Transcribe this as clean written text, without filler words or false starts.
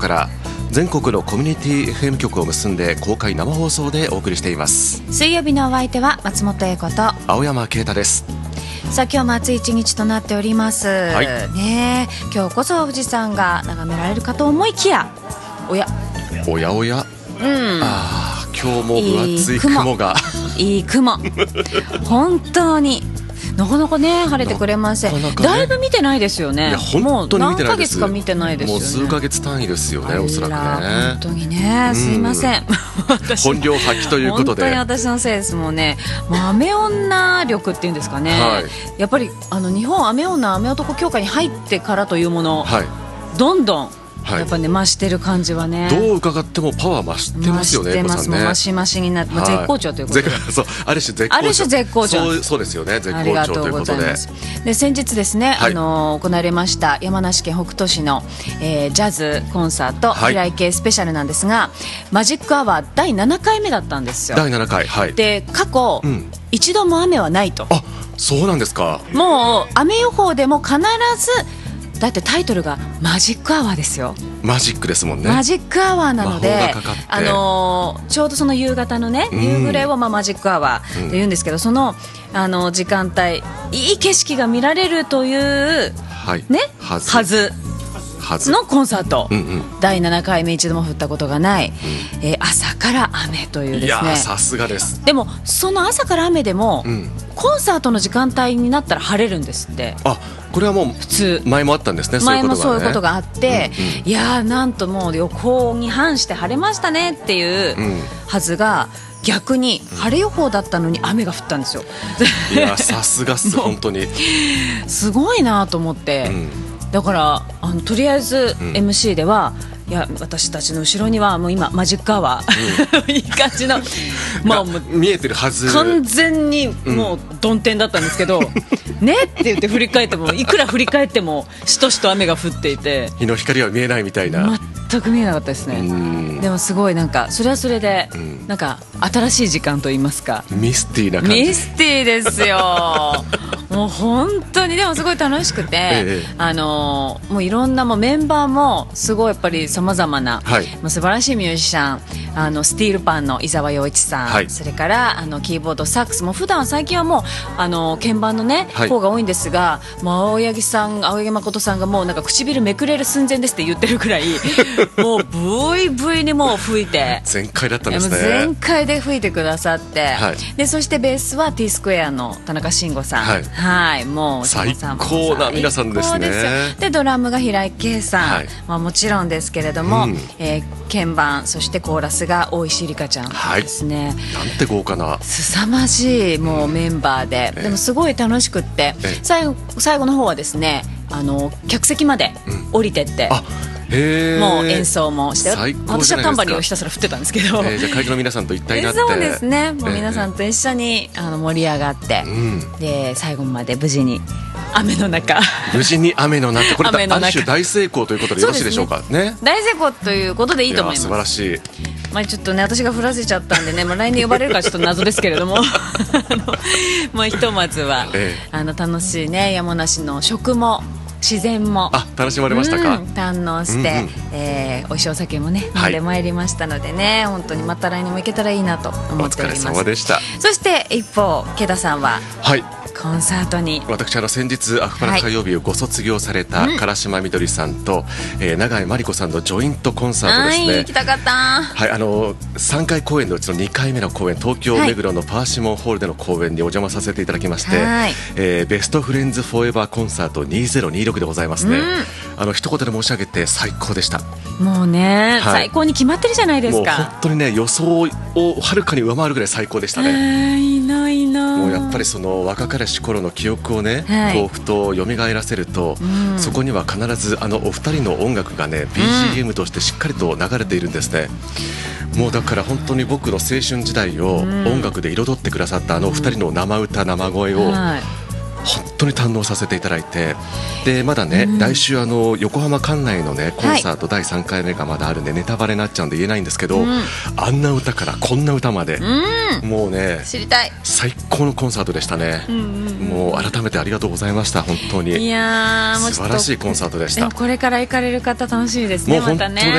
から全国のコミュニティ FM 局を結んで公開生放送でお送りしています。 水曜日のお相手は松本英子と青山啓太です。 さあ今日も暑い一日となっております、ね、今日こそ富士山が眺められるかと思いきやおや、 今日も分厚い雲がいい雲本当になかなかね晴れてくれません。だいぶ見てないですよね。 いや本当に見てないです。 もう何ヶ月か見てないですよね。 もう数ヶ月単位ですよね、おそらくね。 本当にね、すいません本領発揮ということで本当に私のせいです。もうね、雨女力っていうんですかね、やっぱり日本雨女雨男協会に入ってからというもの、どんどんやっぱね増してる感じはね、 どう伺ってもパワー増してますよね。 増してます、増し増しになって、絶好調ということで、 そうある種絶好調、そうですよね、絶好調ということで。 で先日ですね、行われました山梨県北杜市の、ジャズコンサート、平井系スペシャルなんですが、マジックアワー第7回目だったんですよ。 第7回、 で過去、一度も雨はないと。 あ、そうなんですか。 もう雨予報でも必ず、だってタイトルがマジックアワーですよ。 マジックですもんね。 マジックアワーなので、ちょうどその夕方のね、夕暮れをマジックアワーって言うんですけど、その時間帯いい景色が見られるという、はずのコンサート、第7回目、一度も降ったことがない、朝から雨というですね。いやさすがです。 でもその朝から雨でも、コンサートの時間帯になったら晴れるんですって。 あ、これはもう普通前もあったんですね。 前もそういうことがあって、いやなんともう予報に反して晴れましたねっていうはずが、逆に晴れ予報だったのに雨が降ったんですよ。 いやさすがっす本当にすごいなと思って、だからとりあえず MC では、いや私たちの後ろにはもう今マジックアワー、いい感じのもう見えてるはず、 完全にもう曇天だったんですけど、ねって言って振り返っても、いくら振り返ってもしとしと雨が降っていて、 日の光は見えないみたいな。 全く見えなかったですね。でもすごいなんかそれはそれで、なんか新しい時間といいますか、 ミスティーな感じ。 ミスティーですよもう本当に。でもすごい楽しくて、もういろんなメンバーもすごいやっぱりさまざまな、素晴らしいミュージシャン、スティールパンの伊沢洋一さん、それからキーボードサックスも普段最近はもう鍵盤のね、方が多いんですが、青柳誠さんがもうなんか唇めくれる寸前ですって言ってるくらいもうブイブイにもう吹いて全開だったんですね。 全開で吹いてくださって、でそしてベースは T スクエアの田中慎吾さん、もう最高な皆さんですね。 でドラムが平井堅さん、もちろんですけれども、鍵盤そしてコーラスが大石里香ちゃんですね。 なんて豪華な凄まじいもうメンバーで、でもすごい楽しくって、最後の方はですね、客席まで降りてって、もう演奏もして、私はタンバリンをひたすら振ってたんですけど、 じゃあ会場の皆さんと一体になって、 そうですね、もう皆さんと一緒に盛り上がって、で最後まで無事に雨の中無事に雨の中、これある種大成功ということでよろしいでしょうかね。 大成功ということでいいと思います。 素晴らしい。 ちょっとね私が降らせちゃったんでね、来年呼ばれるかちょっと謎ですけれどもひとまずは、楽しいね山梨の食も自然も楽しまれましたか。 堪能して、おいしいお酒もね飲んでまいりましたのでね、本当にまた来年も行けたらいいなと思っております。 お疲れ様でした。 そして一方ケダさんはコンサートに、 私先日アフパラ歌謡日をご卒業された唐島みどりさんと、永井真理子さんのジョイントコンサートですね。 行きたかった。 3回公演のうちの2回目の公演、東京目黒のパーシモンホールでの公演にお邪魔させていただきまして、ベストフレンズフォーエバーコンサート2026でございますね。一言で申し上げて最高でした。 もうね、最高に決まってるじゃないですか。 もう本当にね、予想をはるかに上回るぐらい最高でしたね。 いいな。 もうやっぱりその若かりし頃の記憶をね、彷彿と蘇らせると、そこには必ずお二人の音楽がね BGM としてしっかりと流れているんですね。もうだから本当に僕の青春時代を音楽で彩ってくださった二人の生歌生声を本当に堪能させていただいて、でまだね、来週横浜管内のねコンサート第3回目がまだあるんで、ネタバレになっちゃうんで言えないんですけど、あんな歌からこんな歌まで、もうね知りたい最高のコンサートでしたね。もう改めてありがとうございました。本当にいや素晴らしいコンサートでした。 これから行かれる方楽しいですね。またね